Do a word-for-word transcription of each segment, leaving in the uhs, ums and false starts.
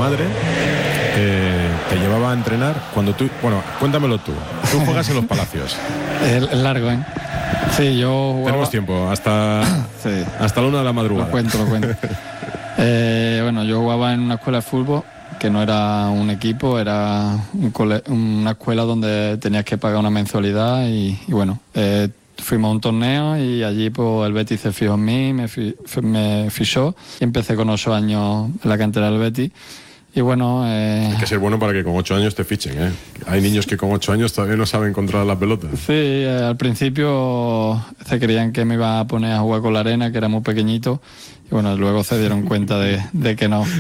madre eh, te llevaba a entrenar cuando tú... Bueno, cuéntamelo tú. Tú juegas en Los Palacios. Es, es largo, ¿eh? Sí, yo jugaba... Tenemos tiempo, hasta, sí. hasta la una de la madrugada. Lo cuento, lo cuento. eh, bueno, yo jugaba en una escuela de fútbol que no era un equipo, era un cole, una escuela donde tenías que pagar una mensualidad y, y bueno, eh, fuimos a un torneo y allí pues el Betis se fijó en mí, me, fi, me fichó y empecé con ocho años en la cantera del Betis. Y bueno... Eh... Hay que ser bueno para que con ocho años te fichen, ¿eh? Hay niños que con ocho años todavía no saben controlar la pelota. Sí, eh, al principio se creían que me iba a poner a jugar con la arena, que era muy pequeñito, y bueno, luego se dieron cuenta de, de que no.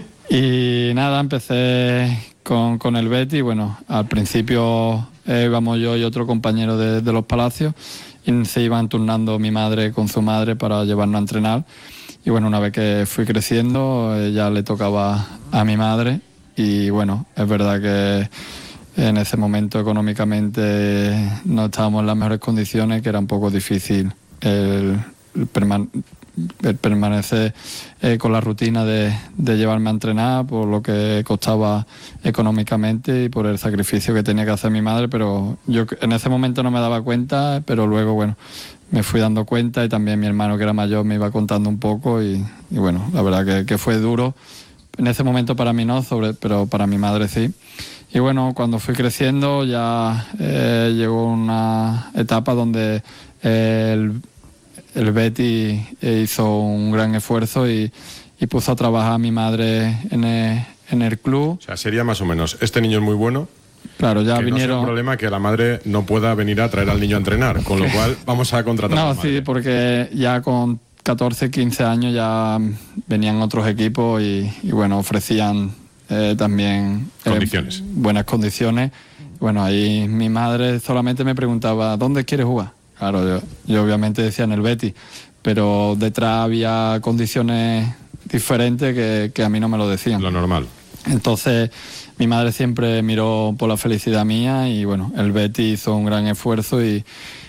Y nada, empecé con, con el Betis, bueno, al principio eh, íbamos yo y otro compañero de, de Los Palacios, y se iban turnando mi madre con su madre para llevarnos a entrenar. Y bueno, una vez que fui creciendo, eh, ya le tocaba a mi madre. Y bueno, es verdad que en ese momento económicamente no estábamos en las mejores condiciones, que era un poco difícil el, el, perman- el permanecer eh, con la rutina de, de llevarme a entrenar, por lo que costaba económicamente y por el sacrificio que tenía que hacer mi madre. Pero yo en ese momento no me daba cuenta, pero luego, bueno, me fui dando cuenta y también mi hermano, que era mayor, me iba contando un poco y, y bueno, la verdad que, que fue duro. En ese momento para mí no, sobre, pero para mi madre sí. Y bueno, cuando fui creciendo ya eh, llegó una etapa donde eh, el, el Betis hizo un gran esfuerzo y, y puso a trabajar a mi madre en el, en el club. O sea, sería más o menos, este niño es muy bueno. Claro, ya que vinieron... no sea un problema que la madre no pueda venir a traer al niño a entrenar, con lo cual vamos a contratar no, a la madre. Sí, porque ya con catorce, quince años ya venían otros equipos y, y bueno, ofrecían eh, también eh, condiciones. buenas condiciones. Bueno, ahí mi madre solamente me preguntaba, ¿dónde quieres jugar? Claro, yo, yo obviamente decía en el Betis, pero detrás había condiciones diferentes que, que a mí no me lo decían. Lo normal. Entonces mi madre siempre miró por la felicidad mía y bueno, el Betis hizo un gran esfuerzo y,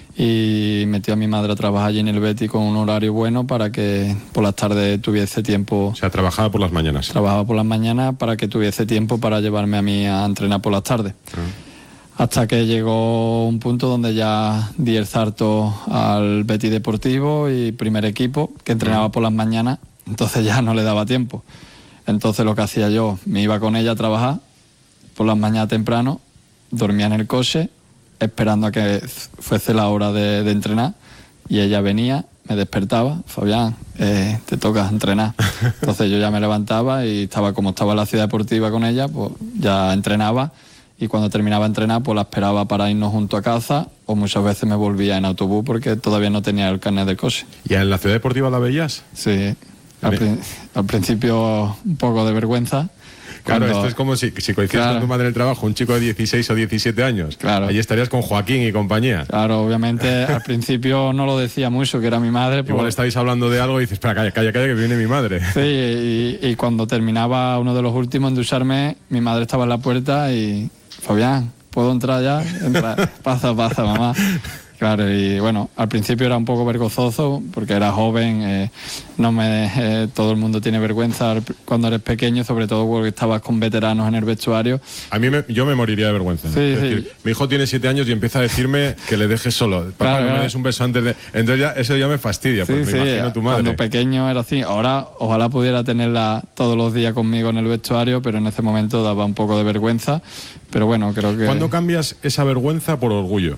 y metió a mi madre a trabajar allí en el Betis con un horario bueno para que por las tardes tuviese tiempo. O sea, trabajaba por las mañanas. Trabajaba por las mañanas para que tuviese tiempo para llevarme a mí a entrenar por las tardes. Uh-huh. Hasta que llegó un punto donde ya di el salto al Betis Deportivo y primer equipo, que entrenaba uh-huh. por las mañanas, entonces ya no le daba tiempo. Entonces lo que hacía yo, me iba con ella a trabajar por las mañanas temprano, dormía en el coche, esperando a que fuese la hora de, de entrenar, y ella venía, me despertaba, Fabián, eh, te toca entrenar. Entonces yo ya me levantaba y estaba, como estaba en la ciudad deportiva con ella, pues ya entrenaba, y cuando terminaba de entrenar, pues la esperaba para irnos junto a casa, o muchas veces me volvía en autobús porque todavía no tenía el carnet del coche. ¿Y en la ciudad deportiva la veías? Sí. Al, pri- al principio un poco de vergüenza. Claro, cuando... esto es como si, si coincides claro. con tu madre en el trabajo, un chico de dieciséis o diecisiete años. Claro. Allí estarías con Joaquín y compañía. Claro, obviamente al principio no lo decía mucho, que era mi madre. Igual por... estáis hablando de algo y dices, espera, calla, calla, calla, que viene mi madre. Sí, y, y cuando terminaba uno de los últimos en ducharme, mi madre estaba en la puerta y, Fabián, ¿puedo entrar ya? Entra, pasa, pasa, mamá. Claro, y bueno, al principio era un poco vergonzoso porque era joven, eh, no me eh, todo el mundo tiene vergüenza cuando eres pequeño, sobre todo porque estabas con veteranos en el vestuario. A mí me, yo me moriría de vergüenza. Sí, es sí. decir, mi hijo tiene siete años y empieza a decirme que le dejes solo. Papá, claro, no me claro. des un beso antes de... Entonces ya, eso ya me fastidia, sí, porque sí, me imagino a tu madre. Cuando pequeño era así. Ahora ojalá pudiera tenerla todos los días conmigo en el vestuario, pero en ese momento daba un poco de vergüenza. Pero bueno, creo que... ¿Cuándo cambias esa vergüenza por orgullo?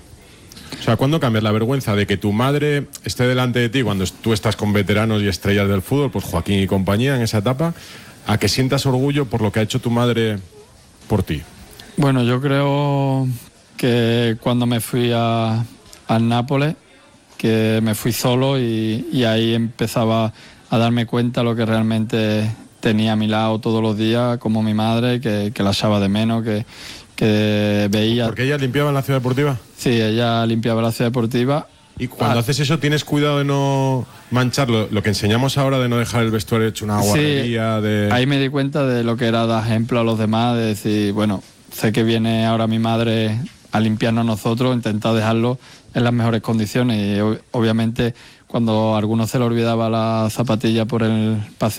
O sea, ¿cuándo cambias la vergüenza de que tu madre esté delante de ti cuando tú estás con veteranos y estrellas del fútbol, pues Joaquín y compañía en esa etapa, a que sientas orgullo por lo que ha hecho tu madre por ti? Bueno, yo creo que cuando me fui a, al Nápoles, que me fui solo y, y ahí empezaba a darme cuenta de lo que realmente tenía a mi lado todos los días, como mi madre, que, que la echaba de menos, que... que veía... ¿Porque ella limpiaba en la ciudad deportiva? Sí, ella limpiaba la ciudad deportiva. Y cuando ah. haces eso, ¿tienes cuidado de no mancharlo? Lo que enseñamos ahora de no dejar el vestuario hecho una guarrería, sí, de... ahí me di cuenta de lo que era dar ejemplo a los demás, de decir, bueno, sé que viene ahora mi madre a limpiarnos nosotros, intentar dejarlo en las mejores condiciones. Y obviamente cuando a alguno se le olvidaba la zapatilla por el paseo,